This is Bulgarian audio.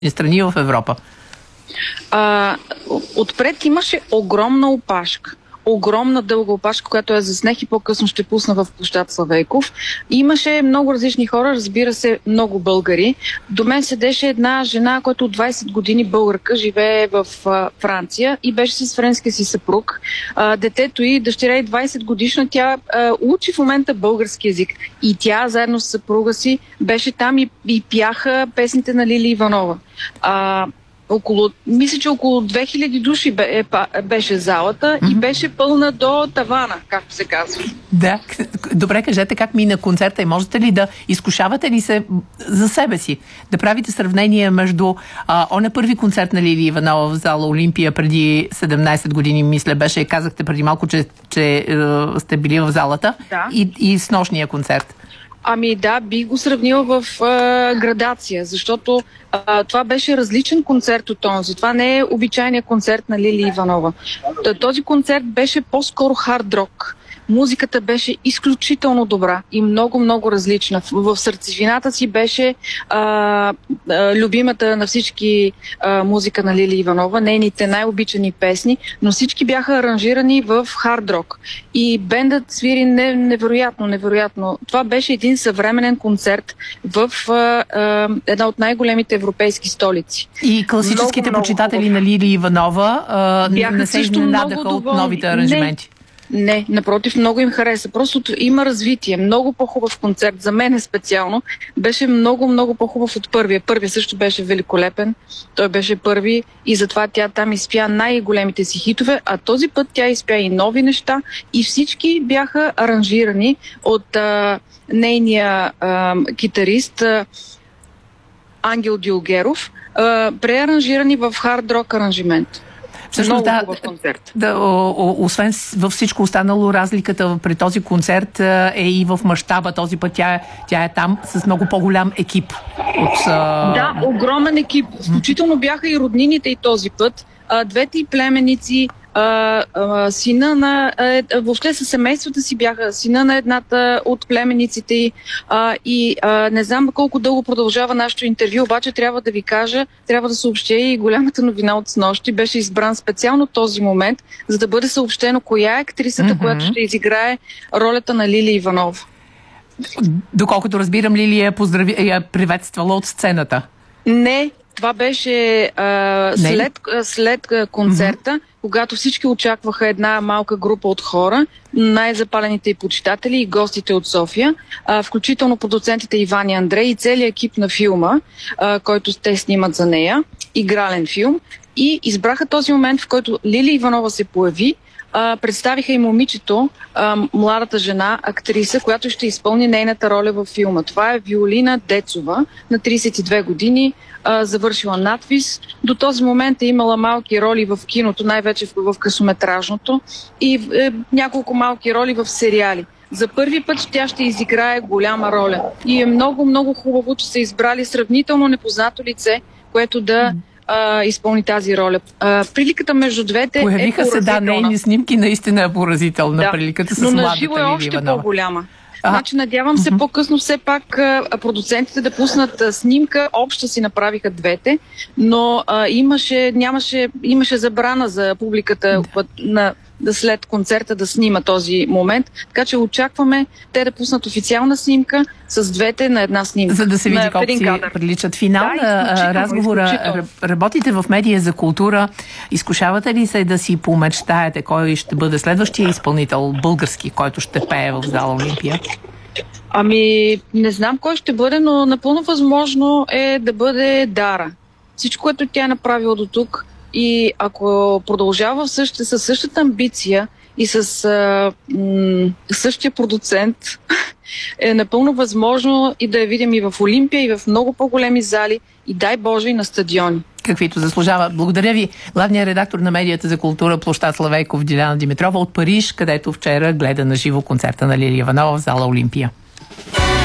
страни в Европа? Отпред имаше огромна опашка. Огромна дълга опашка, която я заснех и по-късно ще пусна в площад Славейков. Имаше много различни хора, разбира се, много българи. До мен седеше една жена, която от 20 години българка, живее в Франция и беше с френския си съпруг. Детето й, дъщеря й 20 годишна, тя учи в момента български език. И тя, заедно с съпруга си, беше там и пяха песните на Лили Иванова. Мисля, че около 2000 души беше залата и беше пълна до тавана, както се казва. Да, добре, кажете как мина концерта и можете ли да изкушавате ли се за себе си, да правите сравнение между първи концерт на Лили Иванова в зала Олимпия преди 17 години, мисля, беше, казахте преди малко, че сте били в залата, да. И с нощния концерт. Да, бих го сравнила в градация, защото това беше различен концерт от този. Това не е обичайният концерт на Лили Иванова. Този концерт беше по-скоро хард рок. Музиката беше изключително добра и много различна. В сърцевината си беше любимата на всички музика на Лили Иванова, нейните най-обичани песни, но всички бяха аранжирани в хард рок. И бендът свири невероятно. Това беше един съвременен концерт в една от най-големите европейски столици. И класическите почитатели на Лили Иванова не се изненадаха от новите аранжименти. Не, напротив, много им хареса. Просто има развитие. Много по-хубав концерт. За мен специално беше много по-хубав от първия. Първия също беше великолепен. Той беше първи и затова тя там изпя най-големите си хитове, а този път тя изпя и нови неща и всички бяха аранжирани от нейния китарист Ангел Дюлгеров, преаранжирани в хард-рок аранжимент. Всъщност, освен във всичко останало, разликата при този концерт е и в мащаба. Този път тя е там с много по-голям екип. Да, огромен екип. Включително бяха и роднините и този път. Двете и племеници, сина на... въобще със семействата си бяха сина на едната от племениците и не знам колко дълго продължава нашето интервю, обаче трябва да ви кажа, трябва да съобщя и голямата новина от снощи. Беше избран специално този момент, за да бъде съобщено коя е актрисата, която ще изиграе ролята на Лили Иванова. Доколкото разбирам, Лили я приветствала от сцената. Не, това беше след концерта, когато всички очакваха една малка група от хора, най-запалените и почитатели и гостите от София, включително продуцентите Иван и Андрей и целият екип на филма, който те снимат за нея, игрален филм, и избраха този момент, в който Лили Иванова се появи, представиха и момичето, младата жена, актриса, която ще изпълни нейната роля във филма. Това е Виолина Децова, на 32 години, завършила надвис. До този момент е имала малки роли в киното, най-вече в късометражното, и няколко малки роли в сериали. За първи път тя ще изиграе голяма роля. И е много хубаво, че са избрали сравнително непознато лице, което да изпълни тази роля. Приликата между двете появиха се, нейни снимки, наистина е поразителна. Приликата с младата Лили Иванова. Но на живо е още по-голяма. Значи, надявам се по-късно все пак продуцентите да пуснат снимка. Обща си направиха двете, но имаше забрана за публиката след концерта да снима този момент. Така че очакваме те да пуснат официална снимка с двете на една снимка. За да се види колко си приличат. Финал на разговора. Работите в медия за култура. Изкушавате ли се да си помечтаете кой ще бъде следващия изпълнител български, който ще пее в зала Олимпия? Не знам кой ще бъде, но напълно възможно е да бъде Дара. Всичко, което тя е направила до тук, и ако продължава със същата амбиция и с същия продуцент, е напълно възможно и да я видим и в Олимпия, и в много по-големи зали, и дай Боже и на стадиони. Каквито заслужава. Благодаря ви, главният редактор на медията за култура, площад Славейков, Диляна Димитрова от Париж, където вчера гледа на живо концерта на Лили Иванова в зала Олимпия.